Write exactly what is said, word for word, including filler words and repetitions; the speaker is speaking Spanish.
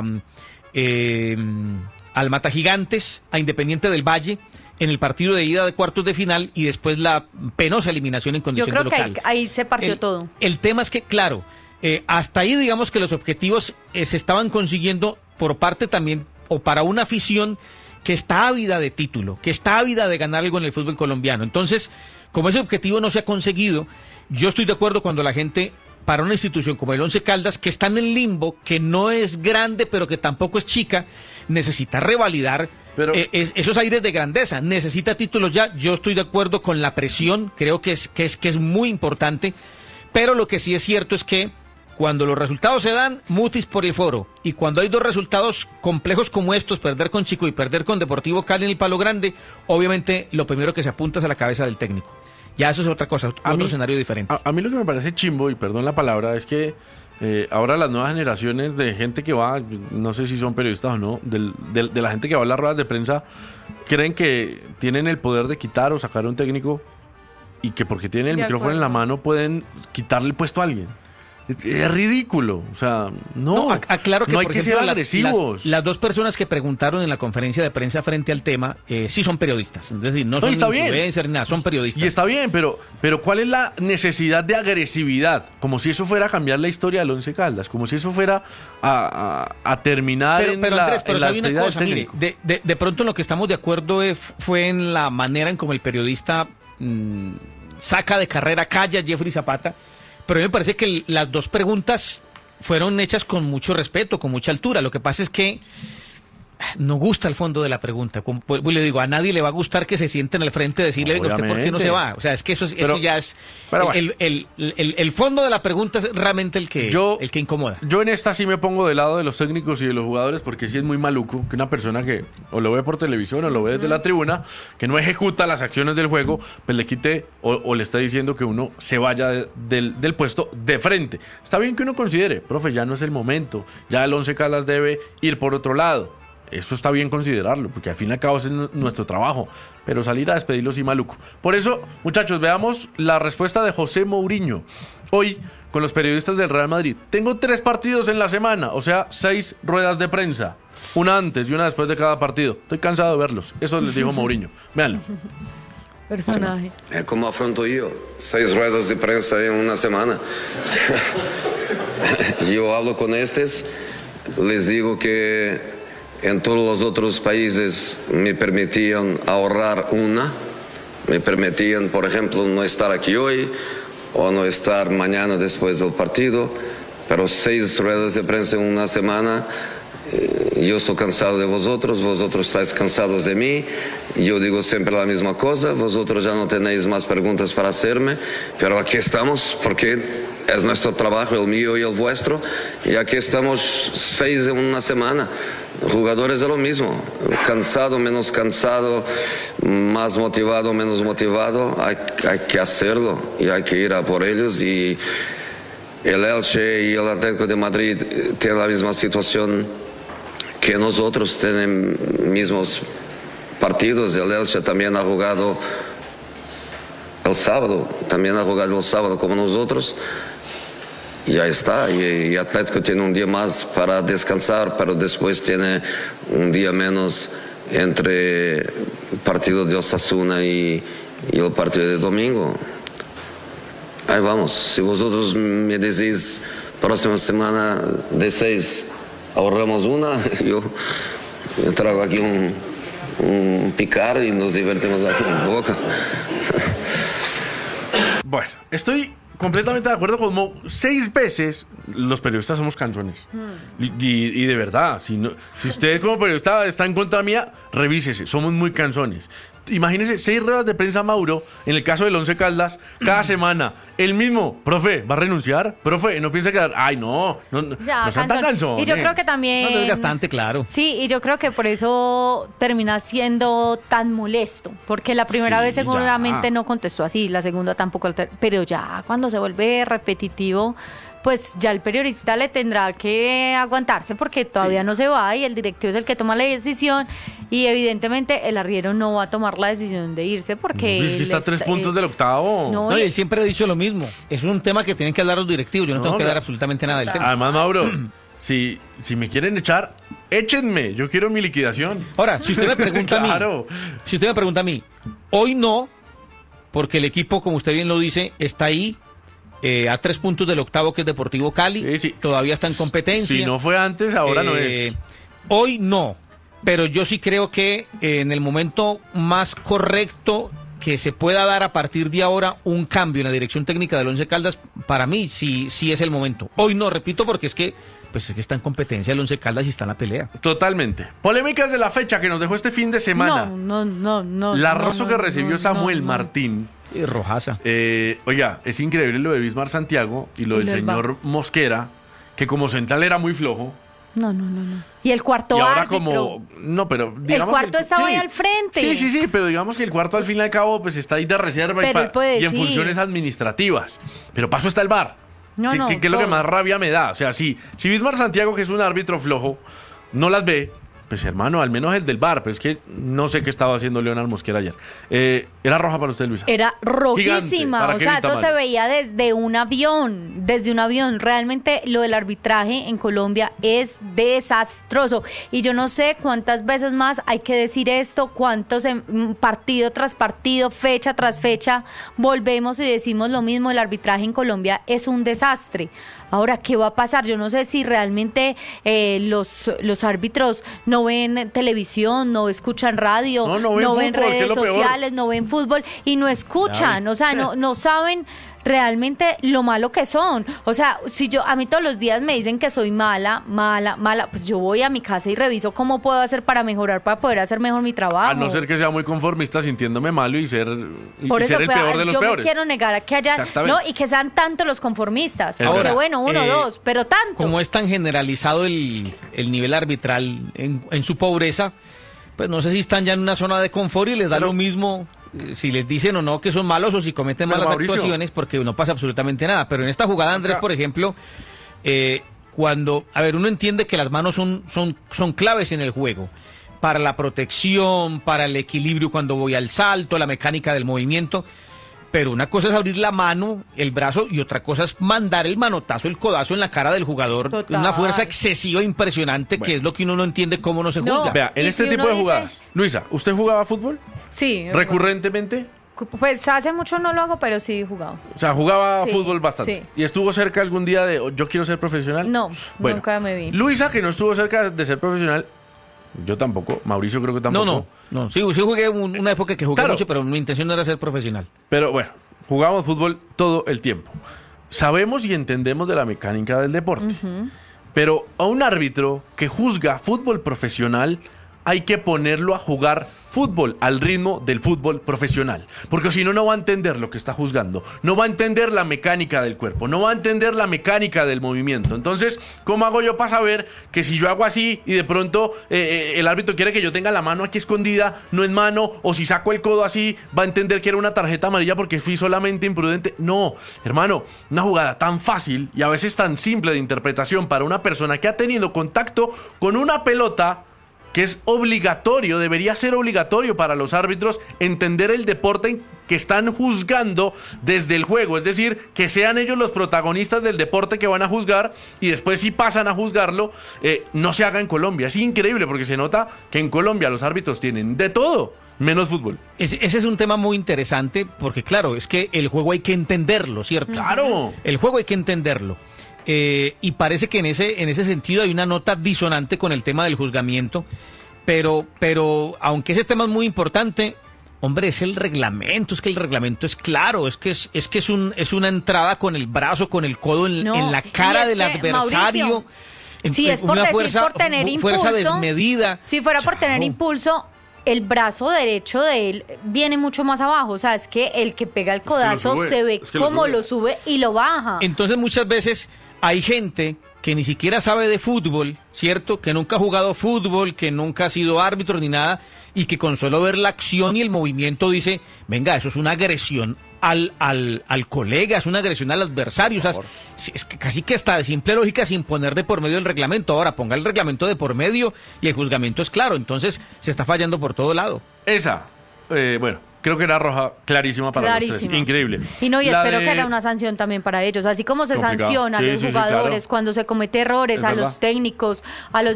a eh, al Mata Gigantes, a Independiente del Valle, en el partido de ida de cuartos de final y después la penosa eliminación en condición de local. Yo creo que ahí, ahí se partió el, todo. El tema es que, claro, eh, hasta ahí digamos que los objetivos eh, se estaban consiguiendo por parte también, o para una afición que está ávida de título, que está ávida de ganar algo en el fútbol colombiano. Entonces, como ese objetivo no se ha conseguido, yo estoy de acuerdo cuando la gente, para una institución como el Once Caldas, que está en el limbo, que no es grande, pero que tampoco es chica, necesita revalidar Pero, eh, es, esos aires de grandeza, necesita títulos ya. Yo estoy de acuerdo con la presión, creo que es, que es, que es muy importante, pero lo que sí es cierto es que cuando los resultados se dan, mutis por el foro, y cuando hay dos resultados complejos como estos, perder con Chico y perder con Deportivo Cali en el Palo Grande, obviamente lo primero que se apunta es a la cabeza del técnico. Ya eso es otra cosa, otro mí, escenario diferente. A, a mí lo que me parece chimbo, y perdón la palabra, es que Eh, ahora las nuevas generaciones de gente que va, no sé si son periodistas o no, del, del, de la gente que va a las ruedas de prensa, creen que tienen el poder de quitar o sacar a un técnico y que porque tienen el de micrófono acuerdo. en la mano pueden quitarle el puesto a alguien. Es, es ridículo, o sea, no, no aclaro que, no hay por que ejemplo, ser las, agresivos. Las, las dos personas que preguntaron en la conferencia de prensa frente al tema, eh, sí son periodistas, es decir, no, No, son está bien. influencers ni nada, son periodistas. Y está bien, pero, pero ¿cuál es la necesidad de agresividad? Como si eso fuera a cambiar la historia del Once Caldas, como si eso fuera a, a, a terminar pero, en pero la, Andrés, pero en la sabe una despedida cosa, del mire, técnico. de, de, de pronto en lo que estamos de acuerdo es, fue en la manera en como el periodista mmm, saca de carrera, calla a Jeffrey Zapata, pero a mí me parece que el, las dos preguntas fueron hechas con mucho respeto, con mucha altura. Lo que pasa es que no gusta el fondo de la pregunta. Como, pues, le digo, a nadie le va a gustar que se sienten al frente y decirle, venga, ¿usted por qué no se va? O sea, es que eso, pero, eso ya es... Bueno. El, el, el, el fondo de la pregunta es realmente el que, yo, el que incomoda. Yo en esta sí me pongo del lado de los técnicos y de los jugadores, porque sí es muy maluco que una persona que o lo ve por televisión o lo ve desde la tribuna, que no ejecuta las acciones del juego, pues le quite o, o le está diciendo que uno se vaya de, del, del puesto de frente. Está bien que uno considere, profe, ya no es el momento, ya el Once Caldas debe ir por otro lado. Eso está bien considerarlo, porque al fin y al cabo es nuestro trabajo, pero salir a despedirlo sí maluco. Por eso, muchachos, veamos la respuesta de José Mourinho. Hoy, con los periodistas del Real Madrid. Tengo tres partidos en la semana, o sea, seis ruedas de prensa. Una antes y una después de cada partido. Estoy cansado de verlos. Eso les dijo Mourinho. Véanlo. Personaje. É como afronto eu, seis ruedas de prensa em uma semana. E eu hablo com estes, les digo que en todos los otros países me permitían ahorrar una, me permitían, por ejemplo, no estar aquí hoy o no estar mañana después del partido, pero seis ruedas de prensa en una semana. Yo estoy cansado de vosotros, vosotros estáis cansados de mí, yo digo siempre la misma cosa, vosotros ya no tenéis más preguntas para hacerme, pero aquí estamos porque es nuestro trabajo, el mío y el vuestro, y aquí estamos seis en una semana. Jugadores de lo mismo, cansado, menos cansado, más motivado, menos motivado, hay, hay que hacerlo y hay que ir a por ellos. Y el Elche y el Atlético de Madrid tienen la misma situación que nosotros, tienen mismos partidos. El Elche también ha jugado el sábado, también ha jugado el sábado como nosotros. Y ya está, y, y Atlético tiene un día más para descansar, pero después tiene un día menos entre el partido de Osasuna y, y el partido de domingo. Ahí vamos, si vosotros me decís próxima semana de seis ahorramos una, yo, yo traigo aquí un, un picar y nos divertimos aquí en Boca. Bueno, estoy completamente de acuerdo con Mo. Seis veces los periodistas somos canzones. Mm. Y, y, y de verdad, si, no, si usted como periodista está en contra mía, revísese, somos muy canzones. Imagínese seis ruedas de prensa, Mauro, en el caso del Once Caldas, cada semana. El mismo, profe, ¿va a renunciar? Profe, no piensa quedar. Ay, no, no, ya, no sean tan canzones. Y yo creo que también. No, es bastante claro. Sí, y yo creo que por eso termina siendo tan molesto. Porque la primera sí, vez seguramente ya no contestó así, la segunda tampoco. Pero ya cuando se vuelve repetitivo, pues ya el periodista le tendrá que aguantarse porque todavía sí. no se va y el directivo es el que toma la decisión y evidentemente el arriero no va a tomar la decisión de irse porque... No, es que está a tres está, puntos eh, del octavo. No, no, y siempre he dicho lo mismo. Es un tema que tienen que hablar los directivos. Yo no, no tengo que hablar absolutamente nada del tema. Además, Mauro, si, si me quieren echar, échenme, yo quiero mi liquidación. Ahora, si usted me pregunta Claro. a mí, si usted me pregunta a mí, hoy no, porque el equipo, como usted bien lo dice, está ahí, eh, a tres puntos del octavo, que es Deportivo Cali, Sí, sí. todavía está en competencia. Si no fue antes, ahora no Eh, es. Hoy no, pero yo sí creo que eh, en el momento más correcto que se pueda dar a partir de ahora un cambio en la dirección técnica del Once Caldas, para mí sí, sí es el momento. Hoy no, repito, porque es que, pues es que está en competencia el Once Caldas y está en la pelea. Totalmente. Polémicas de la fecha que nos dejó este fin de semana. No, no, no, no. La no, roso no, que no, recibió no, Samuel no. Martín. Y Rojaza. Eh, oiga, es increíble lo de Bismar Santiago y lo Y del lo del señor Mosquera, que como central era muy flojo. No, no, no, no. Y el cuarto Y ahora árbitro. como... No, pero digamos El cuarto que estaba sí. ahí al frente. Sí, sí, sí, pero digamos que el cuarto al fin y al cabo pues está ahí de reserva y, Pero pa- él puede y en decir. funciones administrativas. Pero paso está el V A R. No, ¿Qué, no, qué- qué es lo que todo. más rabia me da? O sea, si, si Bismar Santiago, que es un árbitro flojo, no las ve, pues hermano, al menos el del V A R, pero es que no sé qué estaba haciendo Leonard Mosquera ayer. Eh, ¿Era roja para usted, Luisa? Era rojísima, Gigante, ¿para o qué sea, grita eso mal? se veía desde un avión, desde un avión. Realmente lo del arbitraje en Colombia es desastroso. Y yo no sé cuántas veces más hay que decir esto, cuántos em, partido tras partido, fecha tras fecha, volvemos y decimos lo mismo. El arbitraje en Colombia es un desastre. Ahora, ¿qué va a pasar? Yo no sé si realmente eh, los, los árbitros no ven televisión, no escuchan radio, No, no ven ven fútbol, que es redes lo peor. sociales, no ven fútbol y no escuchan, o sea, no, no saben realmente lo malo que son. O sea, si yo, a mí todos los días me dicen que soy mala, mala, mala, pues yo voy a mi casa y reviso cómo puedo hacer para mejorar, para poder hacer mejor mi trabajo. A no ser que sea muy conformista, sintiéndome malo y ser, y Por eso, ser el pues, peor de los yo peores. me quiero negar a que haya, Exactamente. no, y que sean tanto los conformistas. Ahora, Porque bueno, uno, eh, dos, pero tanto. Como es tan generalizado el, el nivel arbitral en, en su pobreza, pues no sé si están ya en una zona de confort y les da Pero- lo mismo eh, si les dicen o no que son malos o si cometen Pero, malas Mauricio. actuaciones, porque no pasa absolutamente nada. Pero en esta jugada, Andrés, Acá- por ejemplo, eh, cuando, a ver, uno entiende que las manos son, son, son claves en el juego, para la protección, para el equilibrio cuando voy al salto, la mecánica del movimiento. Pero una cosa es abrir la mano, el brazo, y otra cosa es mandar el manotazo, el codazo en la cara del jugador. Total. Una fuerza excesiva, impresionante, que es lo que uno no entiende cómo no se No. juzga. Vea, en Y este si tipo uno de dice- jugadas. Luisa, ¿usted jugaba fútbol Sí. recurrentemente? Pues hace mucho no lo hago, pero sí he jugado. O sea, jugaba Sí, fútbol bastante. sí. ¿Y estuvo cerca algún día de oh, yo quiero ser profesional? No, Bueno, nunca me vi. Luisa, que no estuvo cerca de ser profesional, yo tampoco. Mauricio creo que tampoco. No, no, no. Sí, sí jugué un- una época que jugué Claro. mucho, pero mi intención no era ser profesional. Pero bueno, jugábamos fútbol todo el tiempo. Sabemos y entendemos de la mecánica del deporte. Pero a un árbitro que juzga fútbol profesional hay que ponerlo a jugar fútbol al ritmo del fútbol profesional. Porque si no, no va a entender lo que está juzgando. No va a entender la mecánica del cuerpo. No va a entender la mecánica del movimiento. Entonces, ¿cómo hago yo para saber que si yo hago así y de pronto eh, eh, el árbitro quiere que yo tenga la mano aquí escondida, no es mano? O si saco el codo así, va a entender que era una tarjeta amarilla porque fui solamente imprudente. No, hermano, una jugada tan fácil y a veces tan simple de interpretación para una persona que ha tenido contacto con una pelota, que es obligatorio, debería ser obligatorio para los árbitros entender el deporte que están juzgando desde el juego, es decir, que sean ellos los protagonistas del deporte que van a juzgar y después si pasan a juzgarlo, eh, no se haga en Colombia. Es increíble porque se nota que en Colombia los árbitros tienen de todo, menos fútbol. Ese, ese es un tema muy interesante, porque claro, es que el juego hay que entenderlo, ¿cierto? ¡Claro! El juego hay que entenderlo. Eh, y parece que en ese, en ese sentido hay una nota disonante con el tema del juzgamiento, pero, pero aunque ese tema es muy importante, hombre, es el reglamento, es que el reglamento es claro, es que es, es que es un, es una entrada con el brazo, con el codo en, No, en la cara y es del que, adversario. Mauricio, En- si en es por una decir, fuerza, por tener fu- fuerza impulso, desmedida. Si fuera por tener Chao. impulso, el brazo derecho de él viene mucho más abajo. O sea, es que el que pega el que lo codazo sube, se ve es que lo como sube. lo sube y lo baja. Entonces muchas veces hay gente que ni siquiera sabe de fútbol, ¿cierto? Que nunca ha jugado fútbol, que nunca ha sido árbitro ni nada, y que con solo ver la acción y el movimiento dice, venga, eso es una agresión al, al, al colega, es una agresión al adversario. O sea, es, es que casi que está de simple lógica sin poner de por medio el reglamento. Ahora ponga el reglamento de por medio y el juzgamiento es claro. Entonces se está fallando por todo lado. Esa, eh, bueno, creo que era roja clarísima para Clarísima. los tres. Increíble. Y no, y La espero de- que haya una sanción también para ellos, así como se Complicado. sanciona a Sí, los sí, sí, jugadores claro. cuando se comete errores, Es a verdad. los técnicos, a los